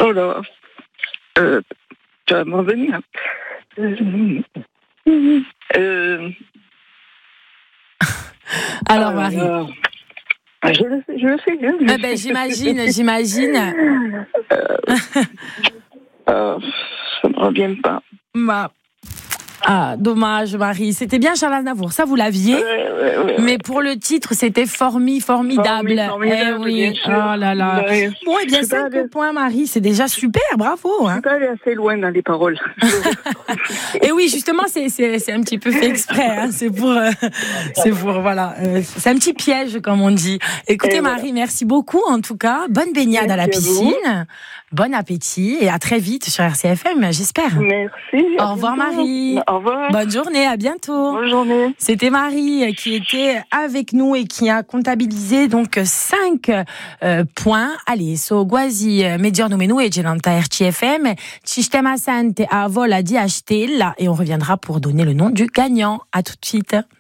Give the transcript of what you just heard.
Oh là. Tu vas m'en venir. Alors, Marie. Je le sais. Ah ben, j'imagine. Ça me revient pas. Ah, dommage, Marie. C'était bien Charles Aznavour, ça vous l'aviez. Ouais. Mais pour le titre, c'était formidable. Oui. Oh là là. Bon, et bien 5 points, Marie, c'est déjà super, bravo. Je suis pas allée assez loin dans les paroles. Et oui, justement, c'est un petit peu fait exprès. Hein. C'est pour voilà. C'est un petit piège, comme on dit. Écoutez, Marie, merci beaucoup, en tout cas. Bonne baignade à la piscine. Bon appétit et à très vite sur RCFM, j'espère. Merci. Au revoir, Marie. Au revoir. Bonne journée, à bientôt. Bonne journée. C'était Marie qui était avec nous et qui a comptabilisé donc 5 points. Allez, so quasi mezz'orno e gelanta RCFM. Sistema Sante a vola di Astella et on reviendra pour donner le nom du gagnant. À tout de suite.